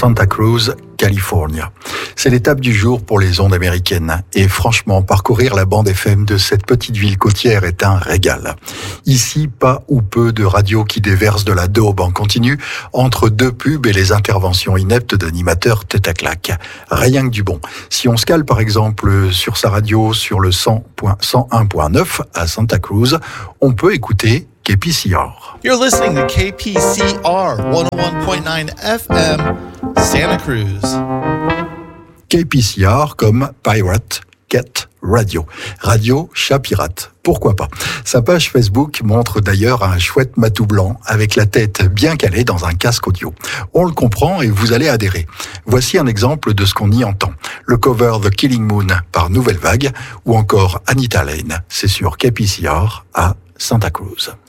Santa Cruz, California. C'est l'étape du jour pour les ondes américaines. Et franchement, parcourir la bande FM de cette petite ville côtière est un régal. Ici, pas ou peu de radios qui déversent de la daube en continu entre deux pubs et les interventions ineptes d'animateurs tête à claque. Rien que du bon. Si on se cale par exemple sur sa radio sur le 101.9 à Santa Cruz, on peut écouter KPCR. You're listening to KPCR 101.9 FM, Santa Cruz. KPCR comme Pirate Cat Radio. Radio chat pirate. Pourquoi pas? Sa page Facebook montre d'ailleurs un chouette matou blanc avec la tête bien calée dans un casque audio. On le comprend et vous allez adhérer. Voici un exemple de ce qu'on y entend. Le cover The Killing Moon par Nouvelle Vague ou encore Anita Lane. C'est sur KPCR à Santa Cruz.